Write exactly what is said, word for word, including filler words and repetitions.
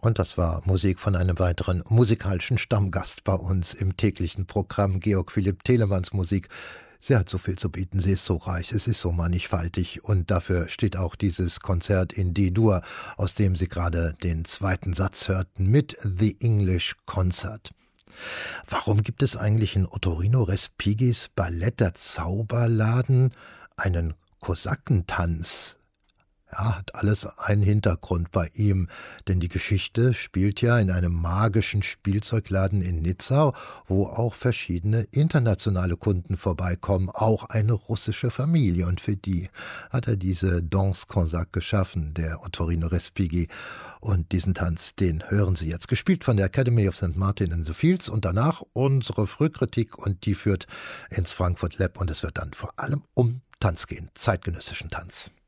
Und das war Musik von einem weiteren musikalischen Stammgast bei uns im täglichen Programm, Georg Philipp Telemanns Musik. Sie hat so viel zu bieten, sie ist so reich, es ist so mannigfaltig und dafür steht auch dieses Konzert in D-Dur, aus dem Sie gerade den zweiten Satz hörten, mit The English Concert. Warum gibt es eigentlich in Ottorino Respigis Ballett der Zauberladen einen Kosakentanz? Ja, hat alles einen Hintergrund bei ihm, denn die Geschichte spielt ja in einem magischen Spielzeugladen in Nizza, wo auch verschiedene internationale Kunden vorbeikommen, auch eine russische Familie. Und für die hat er diese Danse Cosaque geschaffen, der Ottorino Respighi. Und diesen Tanz, den hören Sie jetzt, gespielt von der Academy of Saint Martin in the Fields. Und danach unsere Frühkritik und die führt ins Frankfurt Lab und es wird dann vor allem um Tanz gehen, zeitgenössischen Tanz.